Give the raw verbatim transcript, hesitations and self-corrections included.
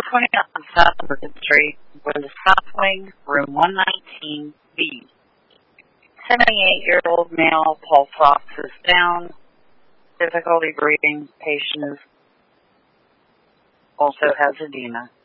twenty-nine South Market Street, with the South Wing, room one nineteen B. seventy-eight-year-old male, pulse ox is down, difficulty breathing, patient is also has edema.